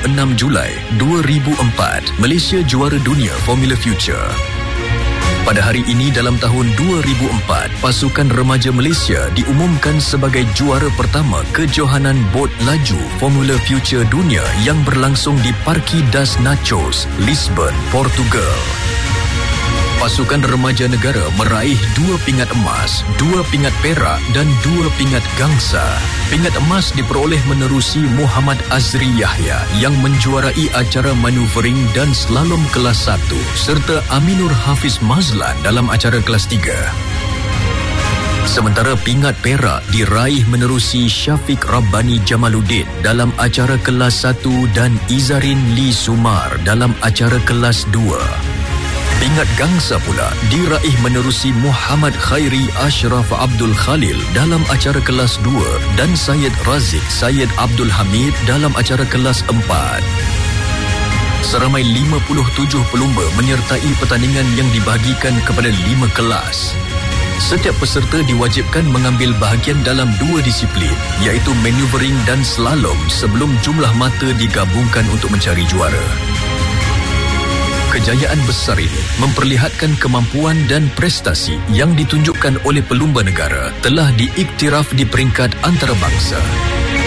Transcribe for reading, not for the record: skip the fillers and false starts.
Julai 2004, Malaysia juara dunia Formula Future. Pada hari ini dalam tahun 2004, pasukan remaja Malaysia diumumkan sebagai juara pertama kejohanan bot laju Formula Future Dunia yang berlangsung di Parque das Nachos, Lisbon, Portugal. Pasukan remaja negara meraih 2 pingat emas, 2 pingat perak dan 2 pingat gangsa. Pingat emas diperoleh menerusi Muhammad Azri Yahya yang menjuarai acara maneuvering dan slalom kelas 1 serta Aminur Hafiz Mazlan dalam acara kelas 3. Sementara pingat perak diraih menerusi Syafiq Rabbani Jamaluddin dalam acara kelas 1 dan Izarin Lee Sumar dalam acara kelas 2. Pingat gangsa pula diraih menerusi Muhammad Khairi Ashraf Abdul Khalil dalam acara kelas 2 dan Syed Razik Syed Abdul Hamid dalam acara kelas 4. Seramai 57 pelumba menyertai pertandingan yang dibahagikan kepada 5 kelas. Setiap peserta diwajibkan mengambil bahagian dalam 2 disiplin iaitu maneuvering dan slalom sebelum jumlah mata digabungkan untuk mencari juara. Kejayaan besar ini memperlihatkan kemampuan dan prestasi yang ditunjukkan oleh pelumba negara telah diiktiraf di peringkat antarabangsa.